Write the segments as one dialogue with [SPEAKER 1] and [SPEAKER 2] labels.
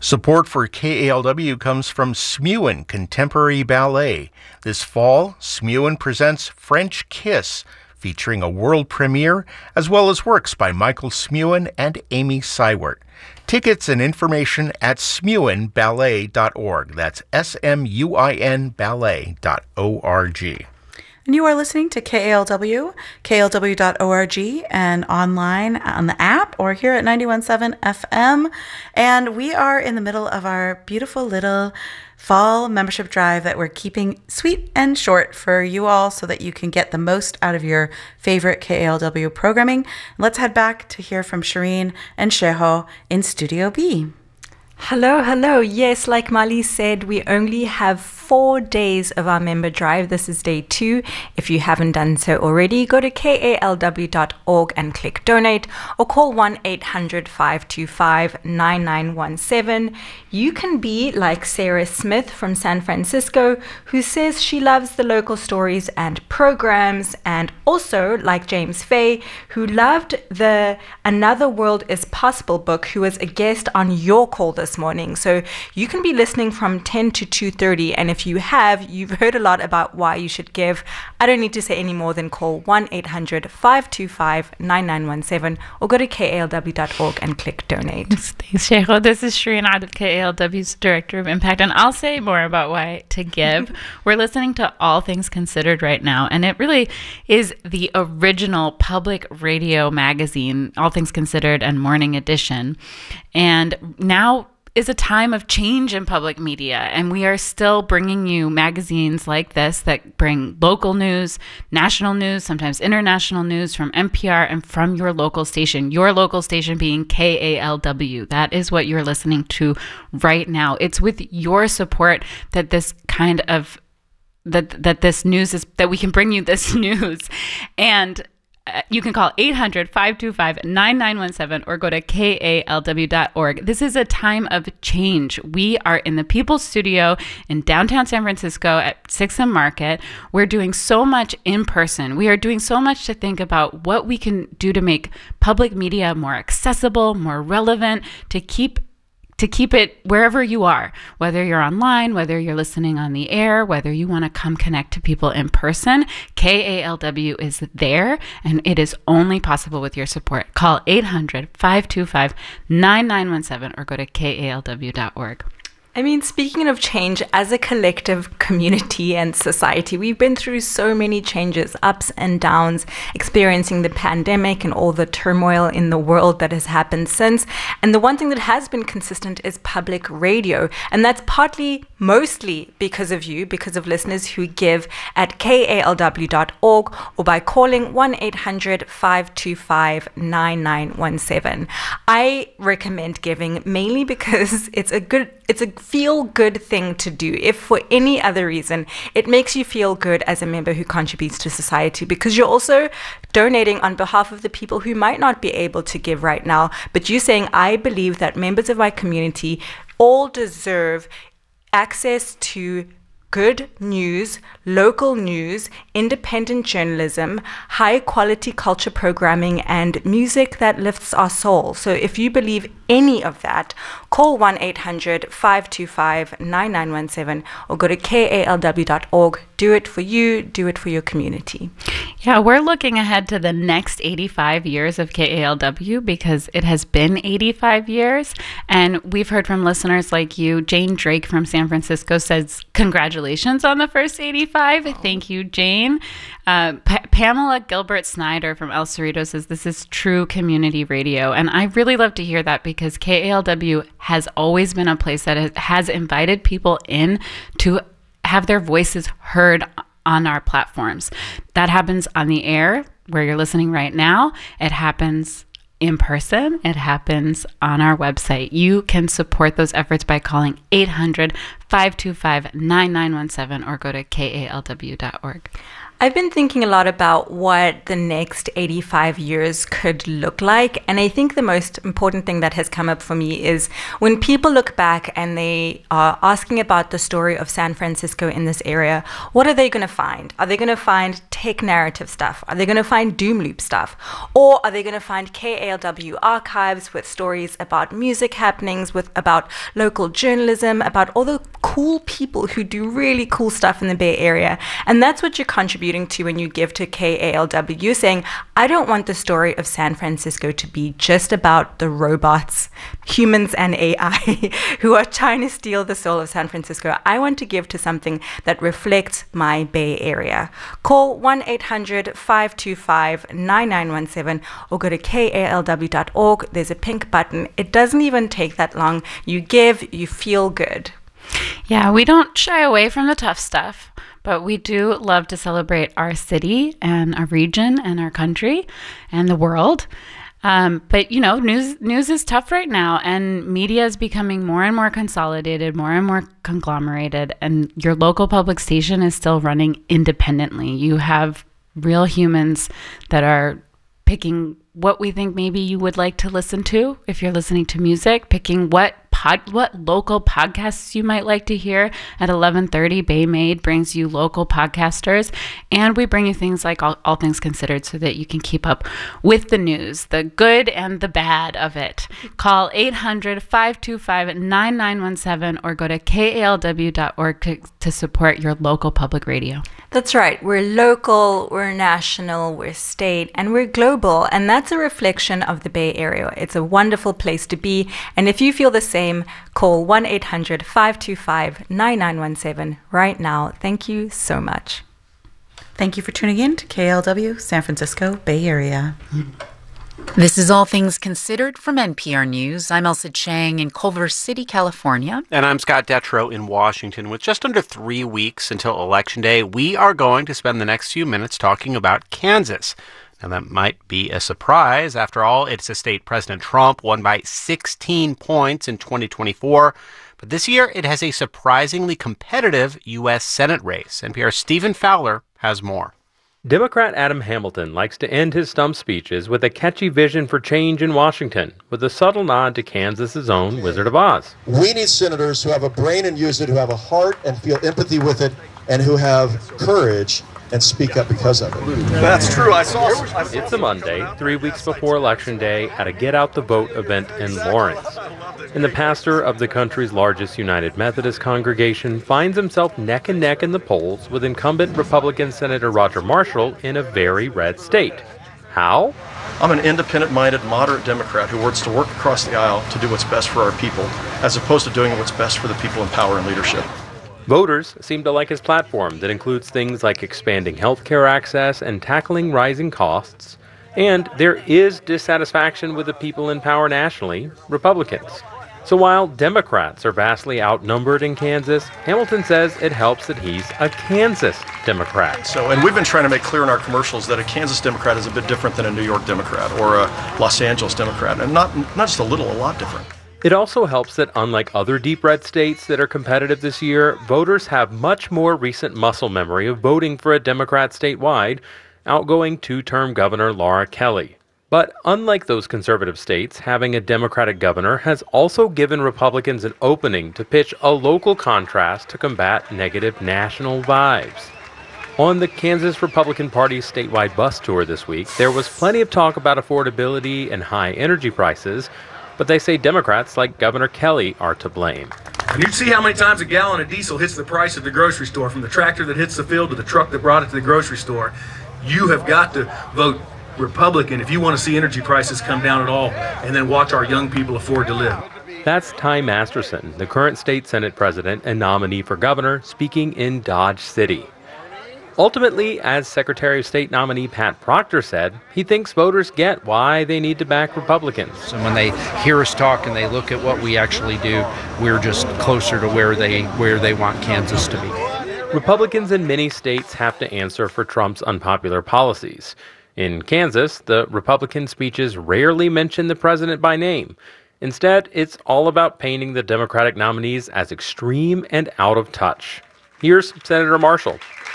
[SPEAKER 1] Support for KALW comes from Smuin Contemporary Ballet. This fall, Smuin presents French Kiss, featuring a world premiere, as well as works by Michael Smuin and Amy Seiwert. Tickets and information at smuinballet.org. That's SMUIN ballet.org.
[SPEAKER 2] And you are listening to KALW, KALW.org, and online on the app or here at 91.7 FM. And we are in the middle of our beautiful little fall membership drive that we're keeping sweet and short for you all so that you can get the most out of your favorite KALW programming. Let's head back to hear from Shireen and Sheho in Studio B.
[SPEAKER 3] Hello. Yes, like Mali said, we only have 4 days of our member drive. This is day 2. If you haven't done so already, go to kalw.org and click donate or call 1-800-525-9917. You can be like Sarah Smith from San Francisco, who says she loves the local stories and programs, and also like James Fay, who loved the Another World is Possible book, who was a guest on your call this morning. So you can be listening from 10 to 2:30, and if you've heard a lot about why you should give. I don't need to say any more than call 1-800-525-9917 or go to kalw.org and click donate.
[SPEAKER 4] Thanks, Sheho. This is Shireen Adil, KALW's Director of Impact, and I'll say more about why to give. We're listening to All Things Considered right now, and it really is the original public radio magazine, All Things Considered and Morning Edition. And now is a time of change in public media, and we are still bringing you magazines like this that bring local news, national news, sometimes international news from NPR and from your local station being KALW. That is what you're listening to right now. It's with your support that this kind of that this news is, that we can bring you this news. And you can call 800-525-9917 or go to kalw.org. This is a time of change. We are in the People's Studio in downtown San Francisco at 6th and Market. We're doing so much in person. We are doing so much to think about what we can do to make public media more accessible, more relevant, to keep it wherever you are, whether you're online, whether you're listening on the air, whether you want to come connect to people in person. KALW is there, and it is only possible with your support. Call 800-525-9917 or go to kalw.org.
[SPEAKER 3] I mean, speaking of change, as a collective community and society, we've been through so many changes, ups and downs, experiencing the pandemic and all the turmoil in the world that has happened since. And the one thing that has been consistent is public radio. And that's mostly because of you, because of listeners who give at kalw.org or by calling 1-800-525-9917. I recommend giving mainly because it's a feel-good thing to do. If for any other reason, it makes you feel good as a member who contributes to society, because you're also donating on behalf of the people who might not be able to give right now. But you're saying, I believe that members of my community all deserve access to good news, local news, independent journalism, high quality culture programming, and music that lifts our soul. So if you believe any of that, call 1-800-525-9917 or go to kalw.org. Do it for you, do it for your community.
[SPEAKER 4] Yeah, we're looking ahead to the next 85 years of KALW because it has been 85 years. And we've heard from listeners like you. Jane Drake from San Francisco says, congratulations on the first 85. Thank you, Jane. Pamela Gilbert Snyder from El Cerrito says, this is true community radio. And I really love to hear that because KALW has always been a place that has invited people in to have their voices heard on our platforms. That happens on the air where you're listening right now. It happens in person. It happens on our website. You can support those efforts by calling 800-525-9917 or go to kalw.org.
[SPEAKER 3] I've been thinking a lot about what the next 85 years could look like. And I think the most important thing that has come up for me is when people look back and they are asking about the story of San Francisco in this area, what are they going to find? Are they going to find tech narrative stuff? Are they going to find doom loop stuff? Or are they going to find KALW archives with stories about music happenings, about local journalism, about all the cool people who do really cool stuff in the Bay Area? And that's what you're contributing to when you give to KALW. You're saying, I don't want the story of San Francisco to be just about the robots, humans and AI, who are trying to steal the soul of San Francisco. I want to give to something that reflects my Bay Area. Call 1-800-525-9917 or go to kalw.org. There's a pink button. It doesn't even take that long. You give, you feel good.
[SPEAKER 4] Yeah, we don't shy away from the tough stuff, but we do love to celebrate our city and our region and our country and the world. But, you know, news is tough right now, and media is becoming more and more consolidated, more and more conglomerated, and your local public station is still running independently. You have real humans that are picking what we think maybe you would like to listen to if you're listening to music, picking what local podcasts you might like to hear. At 11:30, Bay Made brings you local podcasters, and we bring you things like All Things Considered so that you can keep up with the news, the good and the bad of it. Call 800-525-9917 or go to kalw.org to support your local public radio.
[SPEAKER 3] That's right. We're local, we're national, we're state, and we're global. And that's a reflection of the Bay Area. It's a wonderful place to be. And if you feel the same, call 1-800-525-9917 right now. Thank you so much.
[SPEAKER 2] Thank you for tuning in to KALW, San Francisco Bay Area.
[SPEAKER 5] This is All Things Considered from NPR News. I'm Elsa Chang in Culver City, California.
[SPEAKER 6] And I'm Scott Detrow in Washington. With just under 3 weeks until Election Day, we are going to spend the next few minutes talking about Kansas. Now, that might be a surprise. After all, it's a state President Trump won by 16 points in 2024. But this year, it has a surprisingly competitive U.S. Senate race. NPR's Stephen Fowler has more.
[SPEAKER 7] Democrat Adam Hamilton likes to end his stump speeches with a catchy vision for change in Washington, with a subtle nod to Kansas's own Wizard of Oz.
[SPEAKER 8] We need senators who have a brain and use it, who have a heart and feel empathy with it, and who have courage and speak up because of it.
[SPEAKER 9] That's true. I saw.
[SPEAKER 7] It's a Monday, 3 weeks before Election Day, at a Get Out the Vote event in Lawrence. And the pastor of the country's largest United Methodist congregation finds himself neck and neck in the polls with incumbent Republican Senator Roger Marshall in a very red state. How?
[SPEAKER 9] I'm an independent-minded, moderate Democrat who wants to work across the aisle to do what's best for our people, as opposed to doing what's best for the people in power and leadership.
[SPEAKER 7] Voters seem to like his platform that includes things like expanding health care access and tackling rising costs. And there is dissatisfaction with the people in power nationally, Republicans. So while Democrats are vastly outnumbered in Kansas, Hamilton says it helps that he's a Kansas Democrat.
[SPEAKER 9] And we've been trying to make clear in our commercials that a Kansas Democrat is a bit different than a New York Democrat or a Los Angeles Democrat, and not just a little, a lot different.
[SPEAKER 7] It also helps that unlike other deep red states that are competitive this year, voters have much more recent muscle memory of voting for a Democrat statewide, outgoing two-term Governor Laura Kelly. But unlike those conservative states, having a Democratic governor has also given Republicans an opening to pitch a local contrast to combat negative national vibes. On the Kansas Republican Party's statewide bus tour this week, there was plenty of talk about affordability and high energy prices, but they say Democrats like Governor Kelly are to blame.
[SPEAKER 10] You see how many times a gallon of diesel hits the price at the grocery store, from the tractor that hits the field to the truck that brought it to the grocery store. You have got to vote Republican if you want to see energy prices come down at all, and then watch our young people afford to live.
[SPEAKER 7] That's Ty Masterson, the current state Senate president and nominee for governor, speaking in Dodge City. Ultimately, as Secretary of State nominee Pat Proctor said, he thinks voters get why they need to back Republicans.
[SPEAKER 11] And when they hear us talk and they look at what we actually do, we're just closer to where they want Kansas to be.
[SPEAKER 7] Republicans in many states have to answer for Trump's unpopular policies. In Kansas, the Republican speeches rarely mention the president by name. Instead, it's all about painting the Democratic nominees as extreme and out of touch. Here's Senator Marshall.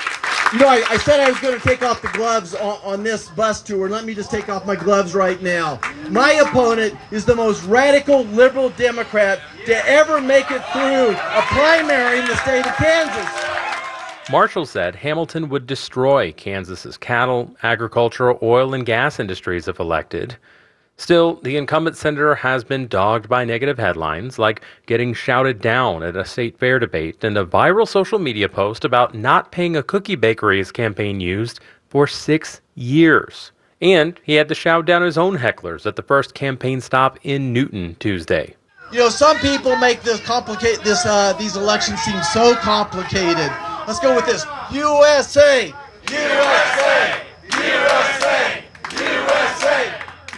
[SPEAKER 12] You know, I said I was going to take off the gloves on this bus tour. Let me just take off my gloves right now. My opponent is the most radical liberal Democrat to ever make it through a primary in the state of Kansas.
[SPEAKER 7] Marshall said Hamilton would destroy Kansas's cattle, agricultural, oil, and gas industries if elected. Still, the incumbent senator has been dogged by negative headlines, like getting shouted down at a state fair debate and a viral social media post about not paying a cookie bakery his campaign used for 6 years. And he had to shout down his own hecklers at the first campaign stop in Newton Tuesday.
[SPEAKER 12] You know, some people make these elections seem so complicated. Let's go with this. USA! USA! USA! USA!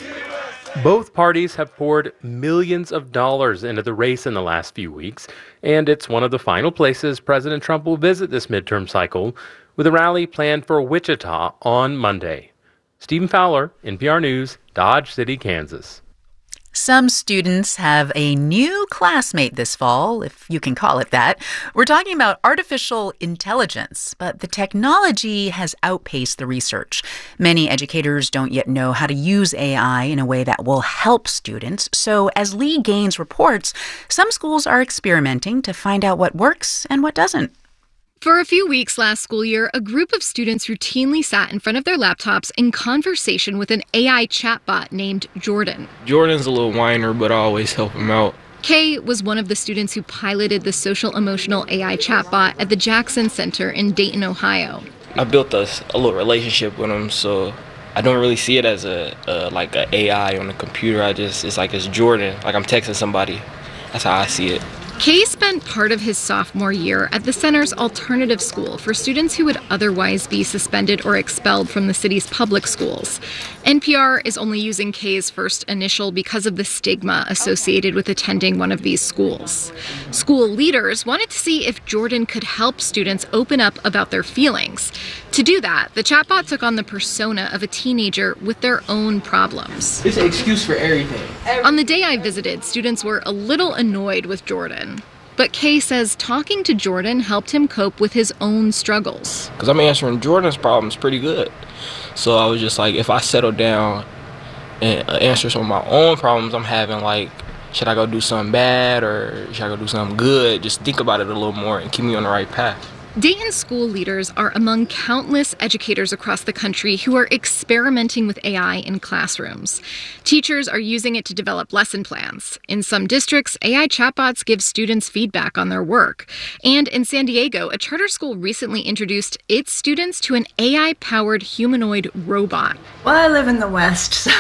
[SPEAKER 7] Both parties have poured millions of dollars into the race in the last few weeks, and it's one of the final places President Trump will visit this midterm cycle, with a rally planned for Wichita on Monday. Stephen Fowler, NPR News, Dodge City, Kansas.
[SPEAKER 5] Some students have a new classmate this fall, if you can call it that. We're talking about artificial intelligence, but the technology has outpaced the research. Many educators don't yet know how to use AI in a way that will help students. So as Lee Gaines reports, some schools are experimenting to find out what works and what doesn't.
[SPEAKER 13] For a few weeks last school year, a group of students routinely sat in front of their laptops in conversation with an AI chatbot named Jordan.
[SPEAKER 14] Jordan's a little whiner, but I always help him out.
[SPEAKER 13] Kay was one of the students who piloted the social-emotional AI chatbot at the Jackson Center in Dayton, Ohio.
[SPEAKER 14] I built a little relationship with him, so I don't really see it as a AI on the computer. It's Jordan, like I'm texting somebody. That's how I see it.
[SPEAKER 13] Kay spent part of his sophomore year at the center's alternative school for students who would otherwise be suspended or expelled from the city's public schools. NPR is only using Kay's first initial because of the stigma associated with attending one of these schools. School leaders wanted to see if Jordan could help students open up about their feelings. To do that, the chatbot took on the persona of a teenager with their own problems.
[SPEAKER 14] It's an excuse for everything.
[SPEAKER 13] On the day I visited, students were a little annoyed with Jordan. But Kay says talking to Jordan helped him cope with his own struggles.
[SPEAKER 14] Because I'm answering Jordan's problems pretty good. So I was just like, if I settle down and answer some of my own problems I'm having, like, should I go do something bad or should I go do something good? Just think about it a little more and keep me on the right path.
[SPEAKER 13] Dayton school leaders are among countless educators across the country who are experimenting with AI in classrooms. Teachers are using it to develop lesson plans. In some districts, AI chatbots give students feedback on their work. And in San Diego, a charter school recently introduced its students to an AI-powered humanoid robot.
[SPEAKER 15] Well, I live in the West, so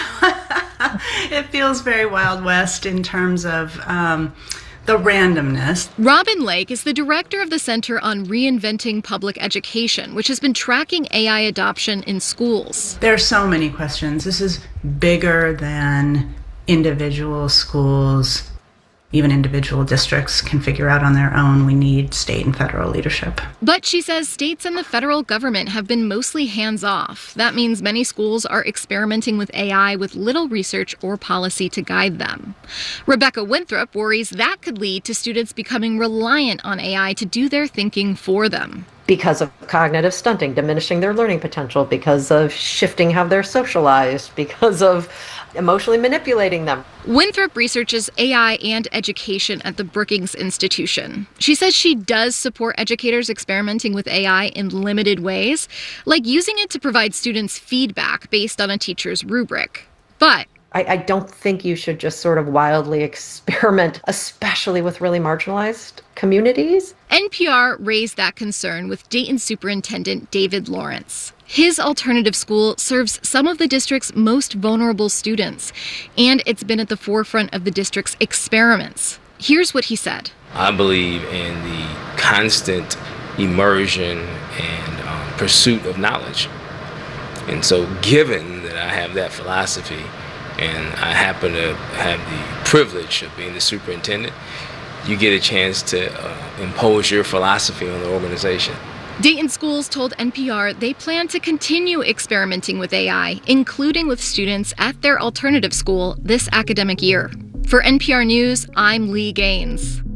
[SPEAKER 15] it feels very Wild West in terms of the randomness.
[SPEAKER 13] Robin Lake is the director of the Center on Reinventing Public Education, which has been tracking AI adoption in schools.
[SPEAKER 15] There are so many questions. This is bigger than individual schools. Even individual districts can figure out on their own. We need state and federal leadership.
[SPEAKER 13] But she says states and the federal government have been mostly hands-off. That means many schools are experimenting with AI with little research or policy to guide them. Rebecca Winthrop worries that could lead to students becoming reliant on AI to do their thinking for them.
[SPEAKER 16] Because of cognitive stunting, diminishing their learning potential, because of shifting how they're socialized, because of emotionally manipulating them.
[SPEAKER 13] Winthrop researches AI and education at the Brookings Institution. She says she does support educators experimenting with AI in limited ways, like using it to provide students feedback based on a teacher's rubric. But
[SPEAKER 16] I don't think you should just sort of wildly experiment, especially with really marginalized communities.
[SPEAKER 13] NPR raised that concern with Dayton Superintendent David Lawrence. His alternative school serves some of the district's most vulnerable students, and it's been at the forefront of the district's experiments. Here's what he said.
[SPEAKER 17] I believe in the constant immersion and pursuit of knowledge. And so given that I have that philosophy, and I happen to have the privilege of being the superintendent, you get a chance to impose your philosophy on the organization.
[SPEAKER 13] Dayton schools told NPR they plan to continue experimenting with AI, including with students at their alternative school this academic year. For NPR News, I'm Lee Gaines.